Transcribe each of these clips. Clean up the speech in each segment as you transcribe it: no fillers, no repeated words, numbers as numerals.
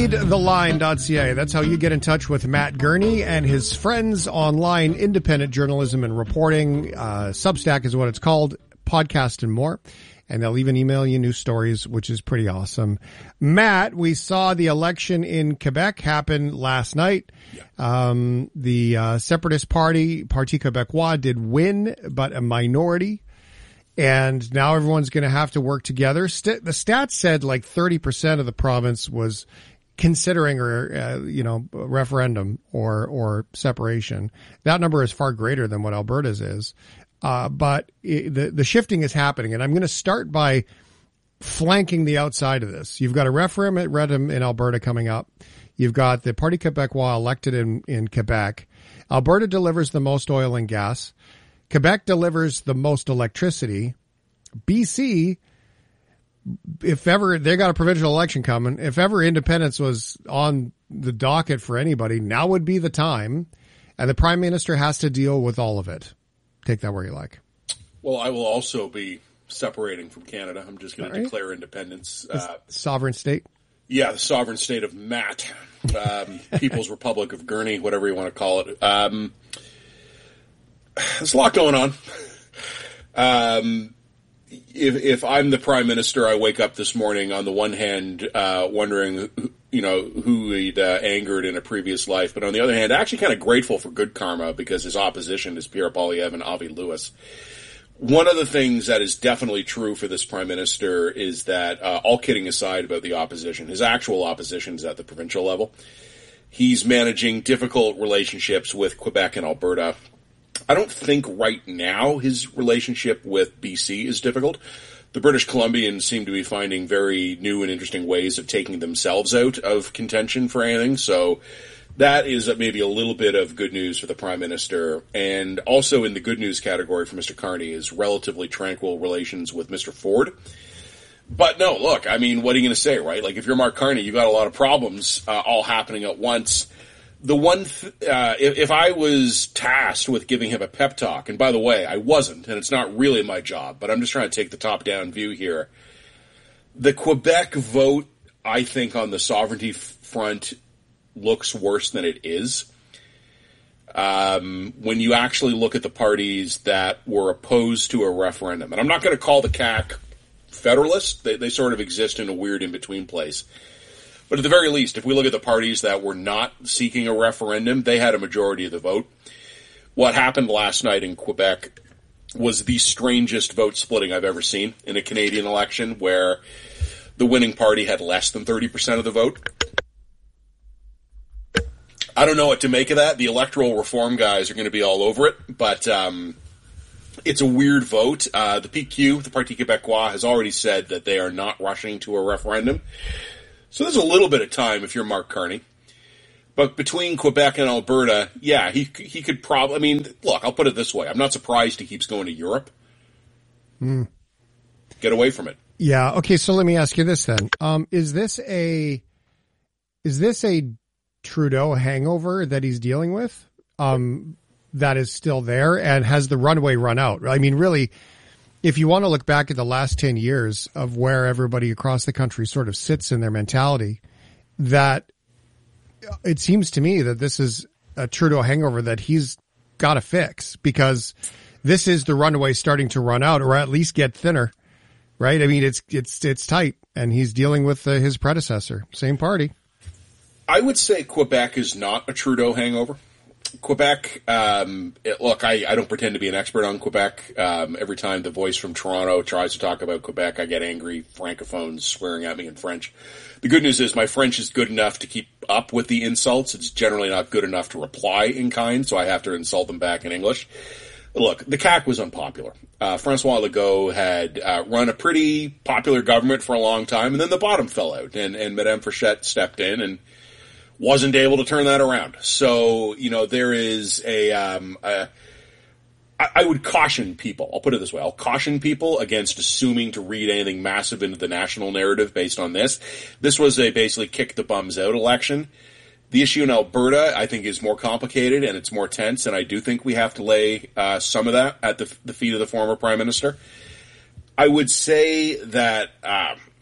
readtheline.ca. That's how you get in touch with Matt Gurney and his friends online, independent journalism and reporting. Substack is what it's called, podcast and more. And they'll even email you news stories, which is pretty awesome. Matt, we saw the election in Quebec happen last night. The Separatist Party, Parti Québécois, did win, but a minority. And now everyone's going to have to work together. The stats said like 30% of the province was considering a referendum or separation. That number is far greater than what Alberta's is. But the shifting is happening, and I'm going to start by flanking the outside of this. You've got a referendum in Alberta coming up. You've got the Parti Québécois elected in Quebec. Alberta delivers the most oil and gas. Quebec delivers the most electricity. BC, if ever, they got a provincial election coming. If ever independence was on the docket for anybody, now would be the time. And the Prime Minister has to deal with all of it. Take that where you like. Well, I will also be separating from Canada. I'm just going to declare independence. Sovereign state? Yeah, the sovereign state of Matt. People's Republic of Gurney, whatever you want to call it. There's a lot going on. If I'm the Prime Minister, I wake up this morning on the one hand wondering, who he'd angered in a previous life, but on the other hand, actually kind of grateful for good karma because his opposition is Pierre Poilievre and Avi Lewis. One of the things that is definitely true for this Prime Minister is that, all kidding aside about the opposition, his actual opposition is at the provincial level. He's managing difficult relationships with Quebec and Alberta. I don't think right now his relationship with BC is difficult. The British Columbians seem to be finding very new and interesting ways of taking themselves out of contention for anything. So that is maybe a little bit of good news for the Prime Minister. And also in the good news category for Mr. Carney is relatively tranquil relations with Mr. Ford. But no, look, I mean, what are you going to say, right? Like if you're Mark Carney, you got a lot of problems all happening at once. The one, if I was tasked with giving him a pep talk, and by the way, I wasn't, and it's not really my job, but I'm just trying to take the top-down view here. The Quebec vote, I think, on the sovereignty front looks worse than it is. When you actually look at the parties that were opposed to a referendum, and I'm not going to call the CAQ federalist, they sort of exist in a weird in-between place. But at the very least, if we look at the parties that were not seeking a referendum, they had a majority of the vote. What happened last night in Quebec was the strangest vote splitting I've ever seen in a Canadian election, where the winning party had less than 30% of the vote. I don't know what to make of that. The electoral reform guys are going to be all over it, but it's a weird vote. The PQ, the Parti Québécois, has already said that they are not rushing to a referendum. So there's a little bit of time if you're Mark Carney. But between Quebec and Alberta, yeah, he could probably... I mean, look, I'll put it this way. I'm not surprised he keeps going to Europe. Get away from it. Yeah, okay, so let me ask you this then. Is this a Trudeau hangover that he's dealing with that is still there? And has the runway run out? I mean, really... If you want to look back at the last 10 years of where everybody across the country sort of sits in their mentality, that it seems to me that this is a Trudeau hangover that he's got to fix, because this is the runway starting to run out, or at least get thinner, right? I mean, it's tight, and he's dealing with his predecessor, same party. I would say Quebec is not a Trudeau hangover. Quebec, look, I don't pretend to be an expert on Quebec. Every time the voice from Toronto tries to talk about Quebec, I get angry francophones swearing at me in French. The good news is my French is good enough to keep up with the insults. It's generally not good enough to reply in kind, so I have to insult them back in English. Look, the CAQ was unpopular. François Legault had run a pretty popular government for a long time, and then the bottom fell out, and Madame Frechette stepped in and wasn't able to turn that around. So, there is I would caution people. I'll put it this way. I'll caution people against assuming to read anything massive into the national narrative based on this. This was a basically kick the bums out election. The issue in Alberta, I think, is more complicated and it's more tense, and I do think we have to lay some of that at the feet of the former Prime Minister. I would say that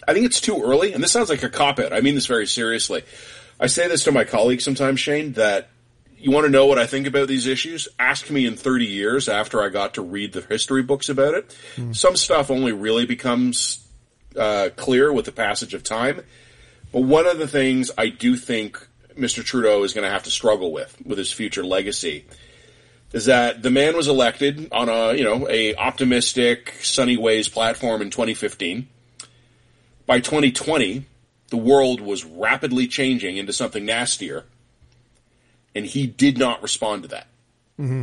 I think it's too early, and this sounds like a cop-out. I mean this very seriously. I say this to my colleagues sometimes, Shane, that you want to know what I think about these issues? Ask me in 30 years after I got to read the history books about it. Some stuff only really becomes clear with the passage of time. But one of the things I do think Mr. Trudeau is going to have to struggle with his future legacy is that the man was elected on a optimistic, sunny ways platform in 2015. By 2020, the world was rapidly changing into something nastier, and he did not respond to that. Mm-hmm.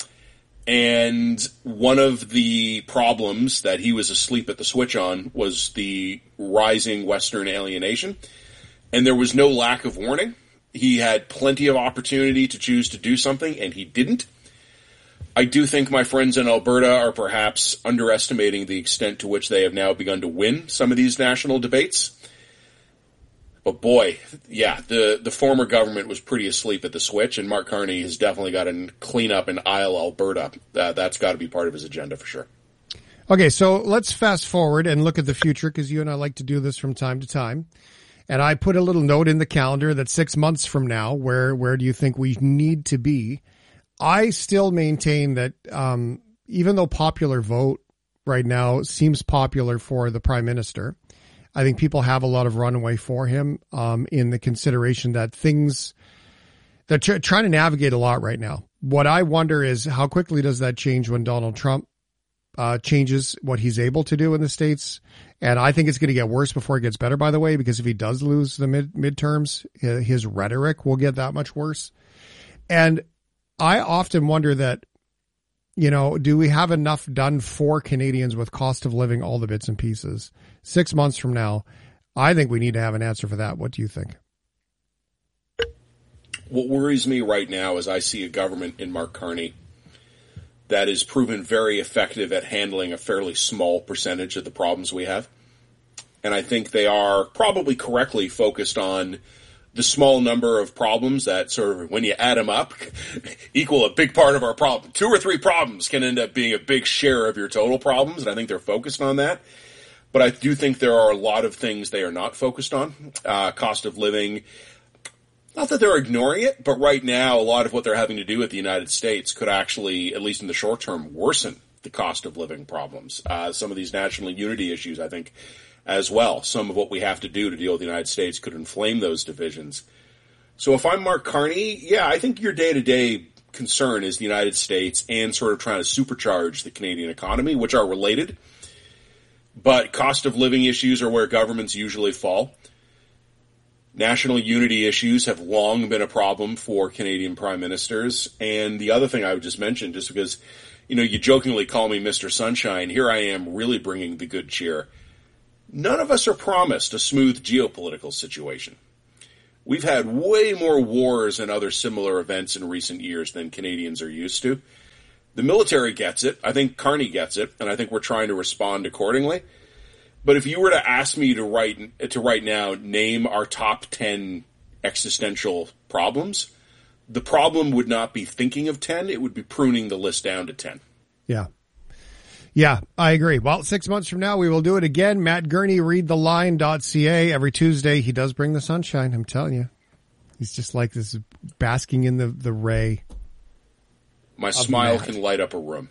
And one of the problems that he was asleep at the switch on was the rising Western alienation, and there was no lack of warning. He had plenty of opportunity to choose to do something, and he didn't. I do think my friends in Alberta are perhaps underestimating the extent to which they have now begun to win some of these national debates. But boy, yeah, the former government was pretty asleep at the switch, and Mark Carney has definitely got to clean up in Isle, Alberta. That's got to be part of his agenda for sure. Okay, so let's fast forward and look at the future, because you and I like to do this from time to time. And I put a little note in the calendar that 6 months from now, where do you think we need to be? I still maintain that even though popular vote right now seems popular for the Prime Minister, I think people have a lot of runway for him in the consideration that they're trying to navigate a lot right now. What I wonder is how quickly does that change when Donald Trump changes what he's able to do in the States. And I think it's going to get worse before it gets better, by the way, because if he does lose the midterms, his rhetoric will get that much worse. And I often wonder that, do we have enough done for Canadians with cost of living, all the bits and pieces? 6 months from now, I think we need to have an answer for that. What do you think? What worries me right now is I see a government in Mark Carney that is proven very effective at handling a fairly small percentage of the problems we have. And I think they are probably correctly focused on the small number of problems that sort of, when you add them up, equal a big part of our problem. 2 or 3 problems can end up being a big share of your total problems, and I think they're focused on that. But I do think there are a lot of things they are not focused on. Cost of living, not that they're ignoring it, but right now a lot of what they're having to do with the United States could actually, at least in the short term, worsen the cost of living problems. Some of these national unity issues, I think, as well. Some of what we have to do to deal with the United States could inflame those divisions. So if I'm Mark Carney, yeah, I think your day-to-day concern is the United States and sort of trying to supercharge the Canadian economy, which are related. But cost of living issues are where governments usually fall. National unity issues have long been a problem for Canadian prime ministers. And the other thing I would just mention, just because, you jokingly call me Mr. Sunshine, here I am really bringing the good cheer. None of us are promised a smooth geopolitical situation. We've had way more wars and other similar events in recent years than Canadians are used to. The military gets it. I think Carney gets it, and I think we're trying to respond accordingly. But if you were to ask me to right now name our top 10 existential problems, the problem would not be thinking of 10. It would be pruning the list down to 10. Yeah. Yeah, I agree. Well, 6 months from now, we will do it again. Matt Gurney, readtheline.ca. Every Tuesday, he does bring the sunshine, I'm telling you. He's just like this, basking in the ray. My smile can light up a room.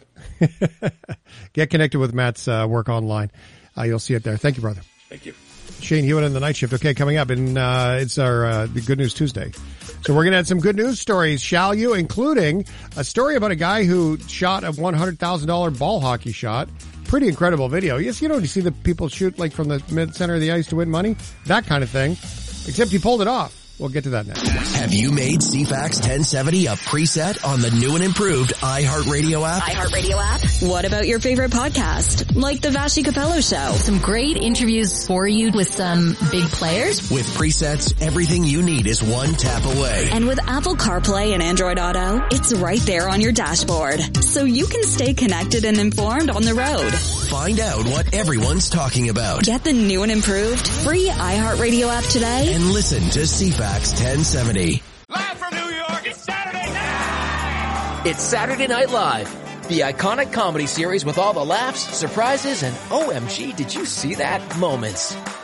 Get connected with Matt's work online. You'll see it there. Thank you, brother. Thank you. Shane Hewitt in the night shift. Okay, coming up, and it's our the Good News Tuesday. So we're going to add some good news stories, shall you? Including a story about a guy who shot a $100,000 ball hockey shot. Pretty incredible video. Yes, you see the people shoot like from the mid-center of the ice to win money? That kind of thing. Except he pulled it off. We'll get to that next. Have you made CFAX 1070 a preset on the new and improved iHeartRadio app? iHeartRadio app? What about your favorite podcast? Like the Vashi Capello Show? Some great interviews for you with some big players. With presets, everything you need is one tap away. And with Apple CarPlay and Android Auto, it's right there on your dashboard. So you can stay connected and informed on the road. Find out what everyone's talking about. Get the new and improved free iHeartRadio app today. And listen to CFAX 1070. Live from New York, it's Saturday night! It's Saturday Night Live, the iconic comedy series with all the laughs, surprises, and OMG, did you see that moments.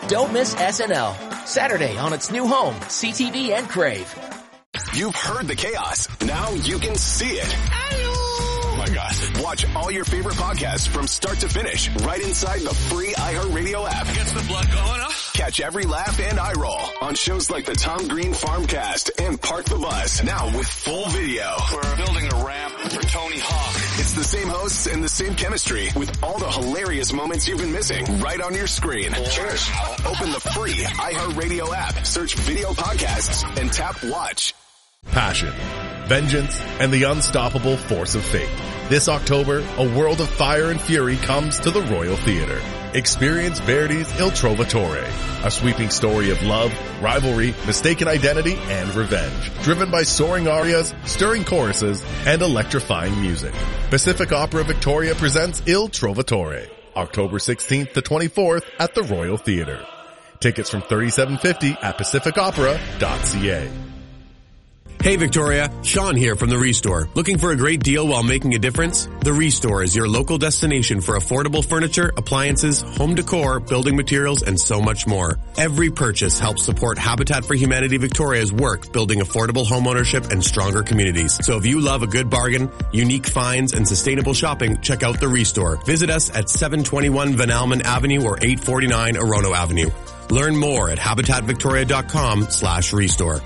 Don't miss SNL. Saturday on its new home, CTV and Crave. You've heard the chaos. Now you can see it. Oh my God. Watch all your favorite podcasts from start to finish right inside the free iHeartRadio app. Gets the blood going, huh? Catch every laugh and eye roll on shows like the Tom Green Farmcast and Park the Bus. Now with full video. We're building a ramp for Tony Hawk. It's the same hosts and the same chemistry with all the hilarious moments you've been missing right on your screen. Cheers. Open the free iHeartRadio app, search video podcasts, and tap watch. Passion, vengeance, and the unstoppable force of fate. This October, a world of fire and fury comes to the Royal Theatre. Experience Verdi's Il Trovatore, a sweeping story of love, rivalry, mistaken identity, and revenge, driven by soaring arias, stirring choruses, and electrifying music. Pacific Opera Victoria presents Il Trovatore, October 16th to 24th at the Royal Theatre. Tickets from $37.50 at pacificopera.ca. Hey Victoria, Sean here from The Restore. Looking for a great deal while making a difference? The Restore is your local destination for affordable furniture, appliances, home decor, building materials, and so much more. Every purchase helps support Habitat for Humanity Victoria's work building affordable homeownership and stronger communities. So if you love a good bargain, unique finds, and sustainable shopping, check out The Restore. Visit us at 721 Van Almen Avenue or 849 Orono Avenue. Learn more at habitatvictoria.com/restore.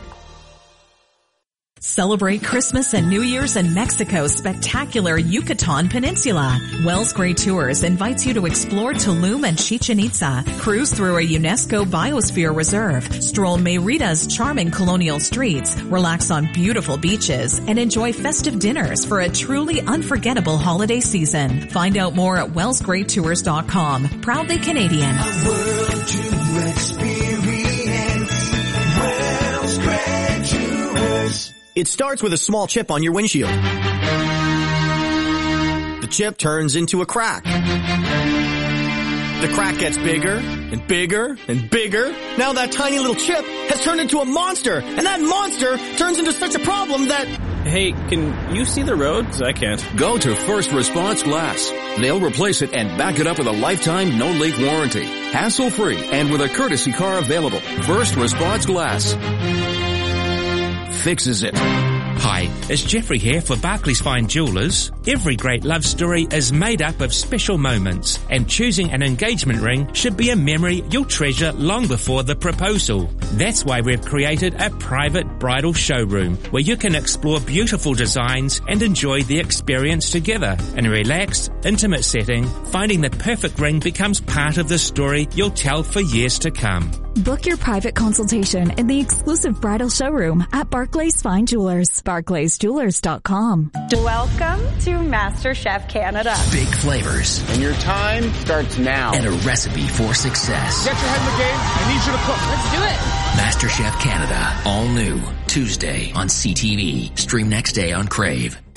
Celebrate Christmas and New Year's in Mexico's spectacular Yucatan Peninsula. Wells Gray Tours invites you to explore Tulum and Chichen Itza, cruise through a UNESCO Biosphere Reserve, stroll Mérita's charming colonial streets, relax on beautiful beaches, and enjoy festive dinners for a truly unforgettable holiday season. Find out more at wellsgraytours.com. Proudly Canadian. A world to experience. Wells Gray Tours. It starts with a small chip on your windshield. The chip turns into a crack. The crack gets bigger and bigger and bigger. Now that tiny little chip has turned into a monster, and that monster turns into such a problem that... Hey, can you see the road? 'Cause I can't. Go to First Response Glass. They'll replace it and back it up with a lifetime no-leak warranty. Hassle-free and with a courtesy car available. First Response Glass fixes it. Hi, it's Jeffrey here for Barclays Fine Jewelers. Every great love story is made up of special moments, and choosing an engagement ring should be a memory you'll treasure long before the proposal. That's why we've created a private bridal showroom where you can explore beautiful designs and enjoy the experience together. In a relaxed, intimate setting, finding the perfect ring becomes part of the story you'll tell for years to come. Book your private consultation in the exclusive bridal showroom at Barclays Fine Jewelers. BarclaysJewelers.com. Welcome to MasterChef Canada. Big flavors. And your time starts now. And a recipe for success. Get your head in the game. I need you to cook. Let's do it. MasterChef Canada. All new. Tuesday on CTV. Stream next day on Crave.